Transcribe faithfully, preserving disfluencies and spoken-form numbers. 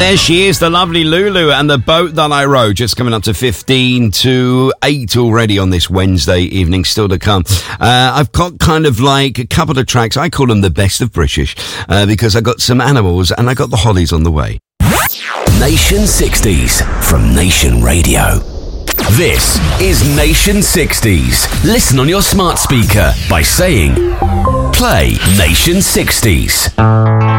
There she is, the lovely Lulu, and the boat that I rowed, just coming up to fifteen to eight already on this Wednesday evening, still to come. Uh, I've got kind of like a couple of tracks, I call them the best of British, uh, because I got some Animals and I got the Hollies on the way. Nation sixties from Nation Radio. This is Nation sixties. Listen on your smart speaker by saying, play Nation sixties.